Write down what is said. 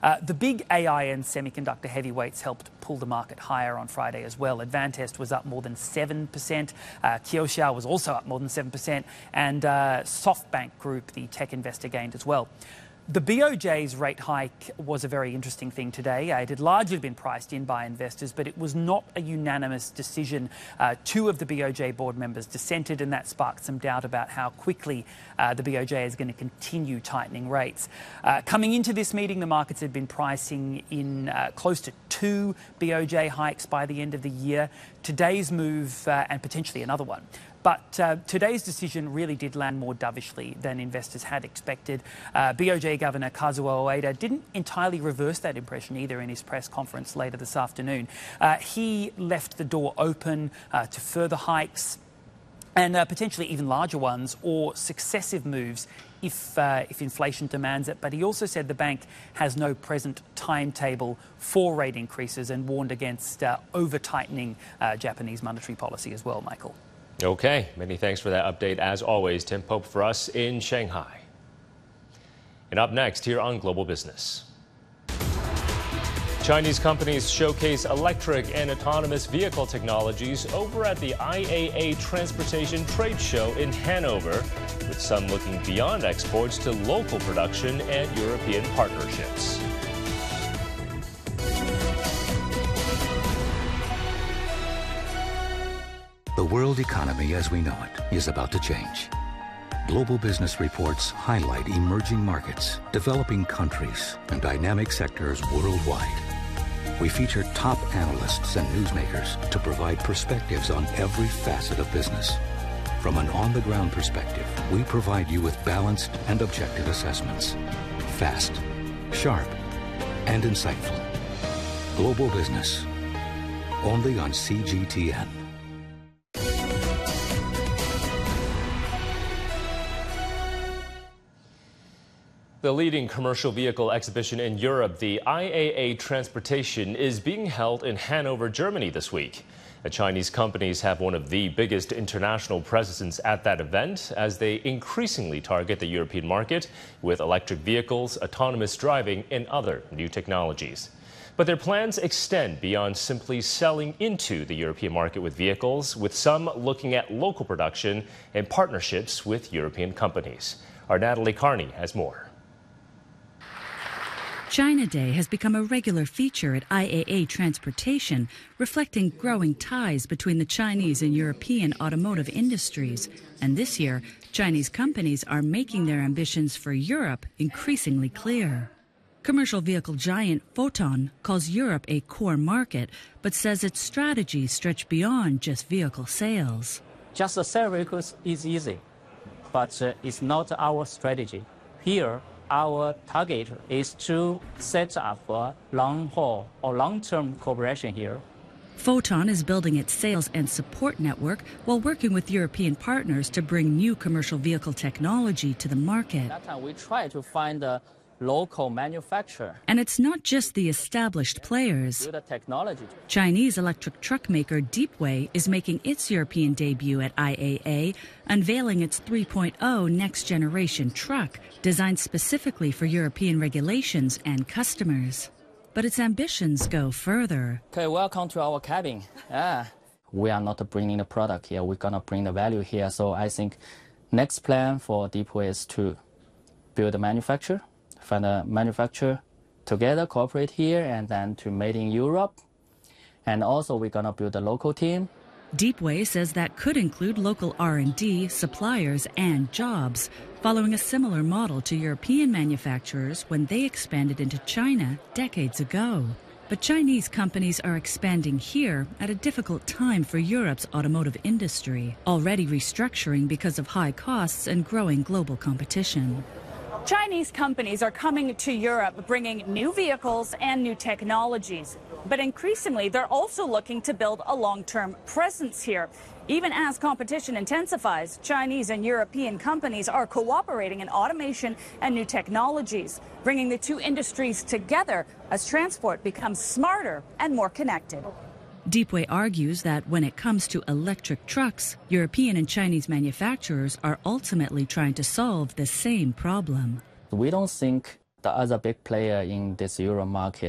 The big AI and semiconductor heavyweights helped pull the market higher on Friday as well. Advantest was up more than 7%. Kioxia was also up more than 7%. And SoftBank Group, the tech investor, gained as well. The BOJ's rate hike was a very interesting thing today. It had largely been priced in by investors, but it was not a unanimous decision. Two of the BOJ board members dissented, and that sparked some doubt about how quickly the BOJ is going to continue tightening rates. Coming into this meeting, the markets had been pricing in close to 2 BOJ hikes by the end of the year. Today's move, and potentially another one. But today's decision really did land more dovishly than investors had expected. BOJ Governor Kazuo Ueda didn't entirely reverse that impression either in his press conference later this afternoon. He left the door open to further hikes and potentially even larger ones or successive moves if inflation demands it. But he also said the bank has no present timetable for rate increases and warned against over-tightening Japanese monetary policy as well, Michael. Okay, many thanks for that update. As always, Tim Pope for us in Shanghai. And up next here on Global Business. Chinese companies showcase electric and autonomous vehicle technologies over at the IAA Transportation Trade Show in Hanover, with some looking beyond exports to local production and European partnerships. The world economy as we know it is about to change. Global business reports highlight emerging markets, developing countries, and dynamic sectors worldwide. We feature top analysts and newsmakers to provide perspectives on every facet of business. From an on-the-ground perspective, we provide you with balanced and objective assessments. Fast, sharp, and insightful. Global Business. Only on CGTN. The leading commercial vehicle exhibition in Europe, the IAA Transportation, is being held in Hanover, Germany this week. The Chinese companies have one of the biggest international presences at that event as they increasingly target the European market with electric vehicles, autonomous driving, and other new technologies. But their plans extend beyond simply selling into the European market with vehicles, with some looking at local production and partnerships with European companies. Our Natalie Carney has more. China Day has become a regular feature at IAA Transportation, reflecting growing ties between the Chinese and European automotive industries. And this year, Chinese companies are making their ambitions for Europe increasingly clear. Commercial vehicle giant Foton calls Europe a core market, but says its strategies stretch beyond just vehicle sales. Just sell vehicles is easy, but it's not our strategy. Here, our target is to set up a long-haul or long-term cooperation here. Foton is building its sales and support network while working with European partners to bring new commercial vehicle technology to the market. That time we try to find a local manufacturer. And it's not just the established players. Build a technology. Chinese electric truck maker Deepway is making its European debut at IAA, unveiling its 3.0 next-generation truck, designed specifically for European regulations and customers. But its ambitions go further. Okay, welcome to our cabin. We are not bringing the product here. We're going to bring the value here. So I think next plan for Deepway is to build a manufacturer, find a manufacturer together, cooperate here, and then to made in Europe. And also we're going to build a local team. Deepway says that could include local R&D, suppliers, and jobs, following a similar model to European manufacturers when they expanded into China decades ago. But Chinese companies are expanding here at a difficult time for Europe's automotive industry, already restructuring because of high costs and growing global competition. Chinese companies are coming to Europe bringing new vehicles and new technologies. But increasingly, they're also looking to build a long-term presence here. Even as competition intensifies, Chinese and European companies are cooperating in automation and new technologies, bringing the two industries together as transport becomes smarter and more connected. Deepway argues that when it comes to electric trucks, European and Chinese manufacturers are ultimately trying to solve the same problem. We don't think the other big player in this Euro market